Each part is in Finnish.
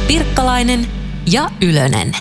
Pirkkalainen ja Ylönen.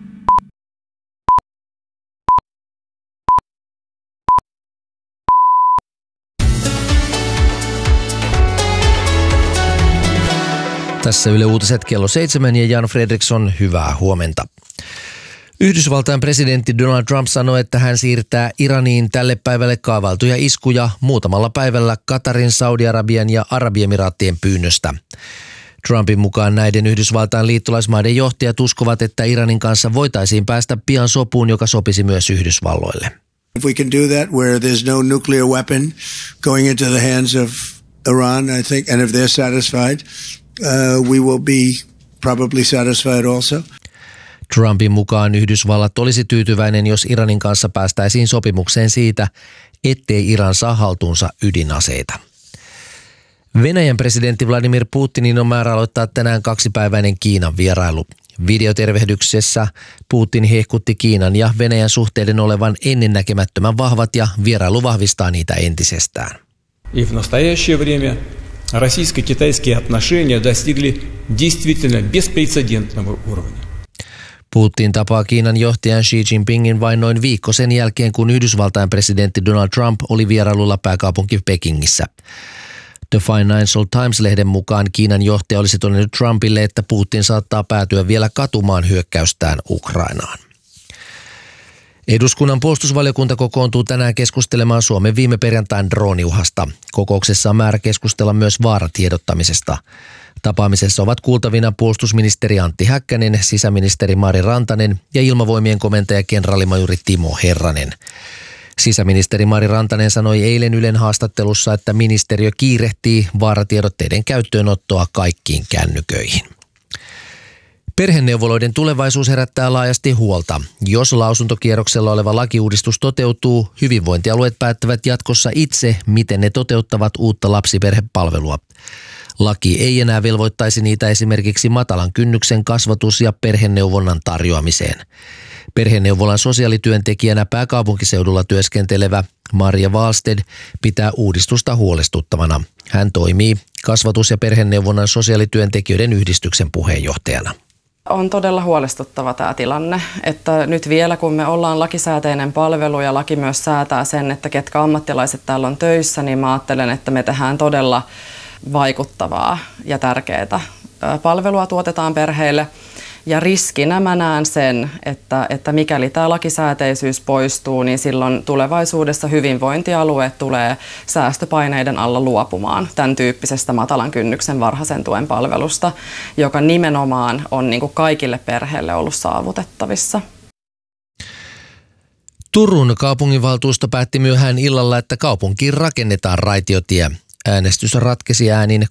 Tässä Yle Uutiset kello 7 ja Jan Fredriksson, hyvää huomenta. Yhdysvaltain presidentti Donald Trump sanoi, että hän siirtää Iraniin tälle päivälle kaavailtuja iskuja muutamalla päivällä Katarin, Saudi-Arabian ja Arabiemiraattien pyynnöstä. Trumpin mukaan näiden Yhdysvaltain liittolaismaiden johtajat uskovat, että Iranin kanssa voitaisiin päästä pian sopuun, joka sopisi myös Yhdysvalloille. If we can do that where there's no nuclear weapon going into the hands of Iran, I think, and if they're satisfied, we will be probably satisfied also. Trumpin mukaan Yhdysvallat olisi tyytyväinen, jos Iranin kanssa päästäisiin sopimukseen siitä, ettei Iran saa haltuunsa ydinaseita. Venäjän presidentti Vladimir Putinin on määrä aloittaa tänään 2-päiväinen Kiinan vierailu. Videotervehdyksessä Putin hehkutti Kiinan ja Venäjän suhteiden olevan ennennäkemättömän vahvat ja vierailu vahvistaa niitä entisestään. И в настоящее время российско-китайские отношения достигли действительно беспрецедентного уровня. Putin tapaa Kiinan johtajan Xi Jinpingin vain noin viikko sen jälkeen, kun Yhdysvaltain presidentti Donald Trump oli vierailulla pääkaupunki Pekingissä. The Financial Times-lehden mukaan Kiinan johtaja olisi todennut Trumpille, että Putin saattaa päätyä vielä katumaan hyökkäystään Ukrainaan. Eduskunnan puolustusvaliokunta kokoontuu tänään keskustelemaan Suomen viime perjantain drooniuhasta. Kokouksessa on määrä keskustella myös vaaratiedottamisesta. Tapaamisessa ovat kuultavina puolustusministeri Antti Häkkänen, sisäministeri Mari Rantanen ja ilmavoimien komentaja kenraalimajuri Timo Herranen. Sisäministeri Mari Rantanen sanoi eilen Ylen haastattelussa, että ministeriö kiirehtii vaaratiedotteiden käyttöönottoa kaikkiin kännyköihin. Perheneuvoloiden tulevaisuus herättää laajasti huolta. Jos lausuntokierroksella oleva lakiuudistus toteutuu, hyvinvointialueet päättävät jatkossa itse, miten ne toteuttavat uutta lapsiperhepalvelua. Laki ei enää velvoittaisi niitä esimerkiksi matalan kynnyksen kasvatus- ja perheneuvonnan tarjoamiseen. Perheneuvolan sosiaalityöntekijänä pääkaupunkiseudulla työskentelevä Marja Wallsted pitää uudistusta huolestuttavana. Hän toimii kasvatus- ja perheneuvonnan sosiaalityöntekijöiden yhdistyksen puheenjohtajana. On todella huolestuttava tämä tilanne, että nyt vielä kun me ollaan lakisääteinen palvelu ja laki myös säätää sen, että ketkä ammattilaiset täällä on töissä, niin mä ajattelen, että me tehdään todella vaikuttavaa ja tärkeää palvelua tuotetaan perheille. Ja riskinä mä näen sen, että mikäli tämä lakisääteisyys poistuu, niin silloin tulevaisuudessa hyvinvointialueet tulee säästöpaineiden alla luopumaan tämän tyyppisestä matalan kynnyksen varhaisen tuen palvelusta, joka nimenomaan on niin kuin kaikille perheille ollut saavutettavissa. Turun kaupunginvaltuusto päätti myöhään illalla, että kaupunkiin rakennetaan raitiotie. Äänestys ratkesi äänin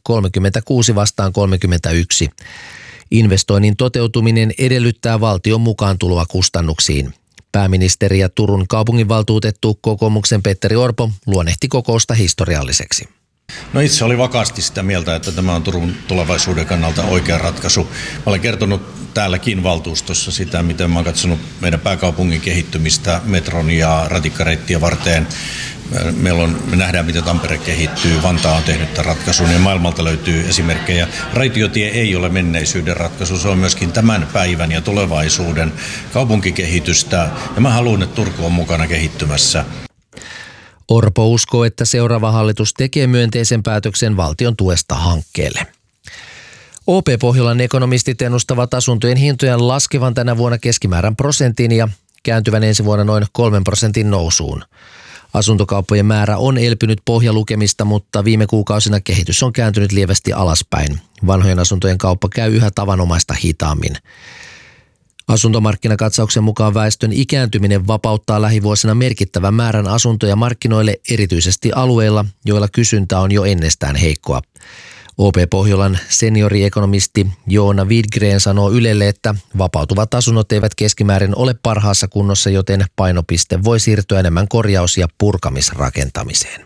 36-31. Investoinnin toteutuminen edellyttää valtion mukaantuloa kustannuksiin. Pääministeri ja Turun kaupunginvaltuutettu kokoomuksen Petteri Orpo luonnehti kokousta historialliseksi. No itse oli vakaasti sitä mieltä, että tämä on Turun tulevaisuuden kannalta oikea ratkaisu. Mä olen kertonut täälläkin valtuustossa sitä, miten mä oon katsonut meidän pääkaupungin kehittymistä metron ja ratikkareittien varteen. Me nähdään, miten Tampere kehittyy. Vantaa on tehnyt tämän ratkaisun ja maailmalta löytyy esimerkkejä. Raitiotie ei ole menneisyyden ratkaisu, se on myöskin tämän päivän ja tulevaisuuden kaupunkikehitystä. Ja mä haluan, että Turku on mukana kehittymässä. Orpo uskoo, että seuraava hallitus tekee myönteisen päätöksen valtion tuesta hankkeelle. OP Pohjolan ekonomistit ennustavat asuntojen hintojen laskevan tänä vuonna keskimäärän prosentin ja kääntyvän ensi vuonna noin 3% nousuun. Asuntokauppojen määrä on elpynyt pohjalukemista, mutta viime kuukausina kehitys on kääntynyt lievästi alaspäin. Vanhojen asuntojen kauppa käy yhä tavanomaista hitaammin. Asuntomarkkinakatsauksen mukaan väestön ikääntyminen vapauttaa lähivuosina merkittävän määrän asuntoja markkinoille, erityisesti alueilla, joilla kysyntä on jo ennestään heikkoa. OP Pohjolan senioriekonomisti Joona Widgren sanoo Ylelle, että vapautuvat asunnot eivät keskimäärin ole parhaassa kunnossa, joten painopiste voi siirtyä enemmän korjaus- ja purkamisrakentamiseen.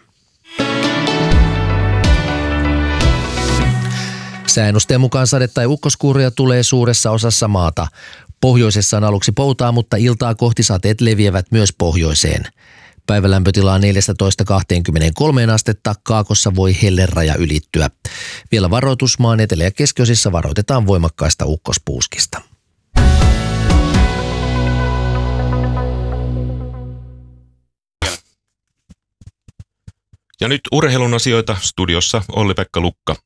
Sääennusteen mukaan sade- tai ukkoskuuria tulee suuressa osassa maata. Pohjoisessa on aluksi poutaa, mutta iltaa kohti sateet leviävät myös pohjoiseen. Päivälämpötilaa 14-23 astetta, Kaakossa voi helleraja ylittyä. Vielä varoitus, maan etelä- ja keskiosissa varoitetaan voimakkaista ukkospuuskista. Ja nyt urheilun asioita, studiossa Olli-Pekka Lukka.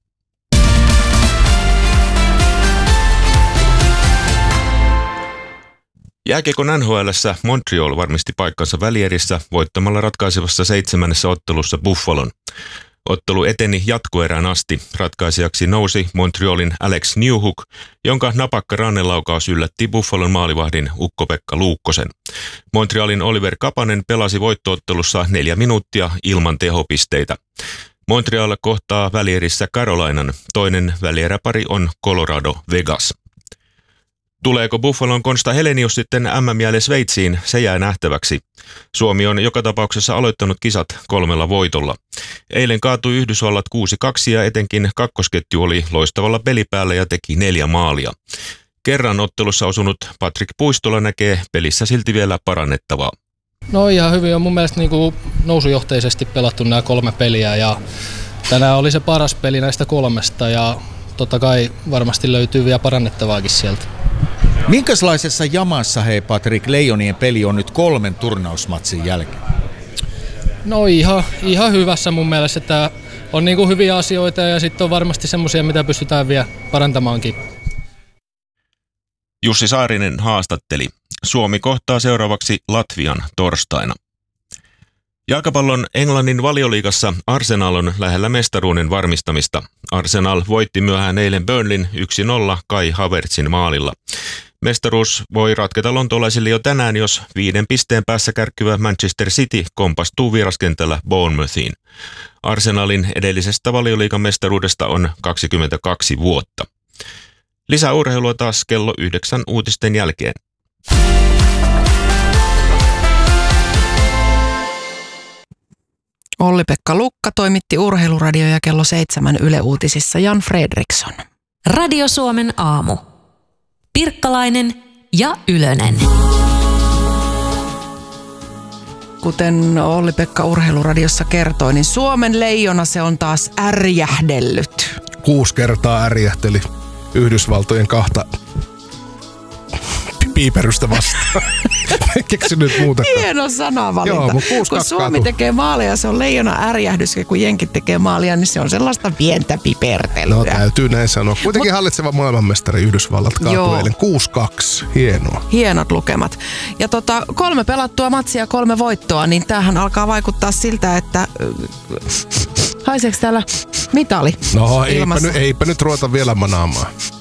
Jääkiekon NHL:ssä Montreal varmisti paikkansa välierissä voittamalla ratkaisevassa 7. ottelussa Buffalon. Ottelu eteni jatkoerään asti. Ratkaisijaksi nousi Montrealin Alex Newhook, jonka napakka rannelaukaus yllätti Buffalon maalivahdin Ukko-Pekka Luukkosen. Montrealin Oliver Kapanen pelasi voittoottelussa 4 minuuttia ilman tehopisteitä. Montreal kohtaa välierissä Carolinan. Toinen välieräpari on Colorado Vegas. Tuleeko Buffalon Konsta Helenius sitten MM-jäälle Sveitsiin, se jää nähtäväksi. Suomi on joka tapauksessa aloittanut kisat 3 voitolla. Eilen kaatui Yhdysvallat 6-2 ja etenkin kakkosketju oli loistavalla pelipäällä ja teki 4 maalia. Kerran ottelussa osunut Patrik Puistola näkee pelissä silti vielä parannettavaa. No ihan hyvin on mun mielestä nousujohteisesti pelattu nämä 3 peliä ja tänään oli se paras peli näistä 3 ja totta kai varmasti löytyy vielä parannettavaakin sieltä. Minkälaisessa jamassa, hei Patrik, Leijonien peli on nyt 3 turnausmatsin jälkeen? No ihan hyvässä mun mielestä, että on hyviä asioita ja sitten on varmasti semmoisia, mitä pystytään vielä parantamaankin. Jussi Saarinen haastatteli. Suomi kohtaa seuraavaksi Latvian torstaina. Jalkapallon Englannin Valioliigassa Arsenal on lähellä mestaruuden varmistamista. Arsenal voitti myöhään eilen Burnleyn 1-0 Kai Havertzin maalilla. Mestaruus voi ratketa lontoolaisille jo tänään, jos 5 pisteen päässä kärkkyvä Manchester City kompastuu vieraskentällä Bournemouthiin. Arsenalin edellisestä Valioliigan mestaruudesta on 22 vuotta. Lisää urheilua taas kello 9 uutisten jälkeen. Olli-Pekka Lukka toimitti Urheiluradio ja kello 7 Yle Uutisissa Jan Fredriksson. Radio Suomen aamu. Pirkkalainen ja Ylönen. Kuten Olli-Pekka Urheiluradiossa kertoi, niin Suomen leijona se on taas ärjähdellyt. 6 kertaa ärjähteli Yhdysvaltojen 2 piiperystä vastaan. Keksinyt muuta. Hieno sanavalinta. Joo, kun Suomi tekee maaleja, se on leijona ärjähdys, ja kun jenkit tekee maalia, niin se on sellaista pientä pipertelyä. No täytyy näin sanoa. Kuitenkin hallitseva maailmanmestari Yhdysvallat kaatui eilen 6-2. Hienoa. Hienot lukemat. Ja 3 pelattua matsia, 3 voittoa, niin tämähän alkaa vaikuttaa siltä, että haiseeko täällä mitali? No eipä nyt ruveta vielä manaamaan.